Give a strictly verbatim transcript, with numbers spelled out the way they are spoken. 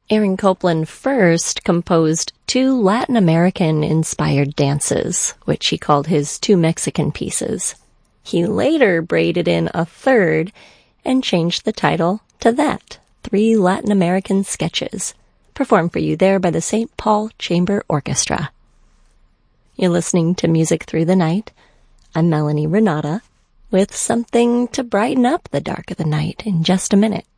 Aaron Copland first composed two Latin American-inspired dances, which he called his Two Mexican Pieces. He later braided in a third and changed the title to that, Three Latin American Sketches, performed for you there by the Saint Paul Chamber Orchestra. You're listening to Music Through the Night. I'm Melanie Renata, with something to brighten up the dark of the night in just a minute.